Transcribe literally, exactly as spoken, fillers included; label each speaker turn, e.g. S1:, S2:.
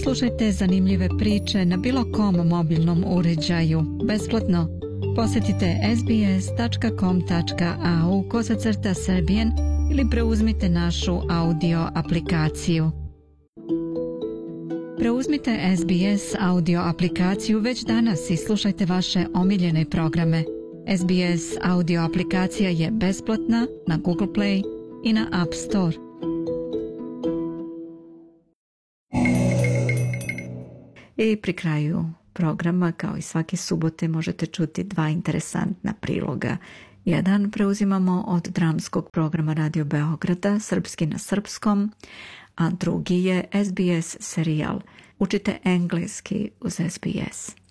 S1: Slušajte zanimljive priče na bilo kom mobilnom uređaju, besplatno. Posjetite sbs.com.au kosacrta Serbian ili preuzmite našu audio aplikaciju. Preuzmite S B S audio aplikaciju već danas i slušajte vaše omiljene programe. S B S audio aplikacija je besplatna na Google Play i na App Store. I pri kraju programa, kao i svake subote, možete čuti dva interesantna priloga. Jedan preuzimamo od dramskog programa Radio Beograda, Srpski na srpskom, a drugi je S B S serijal Učite engleski uz S B S.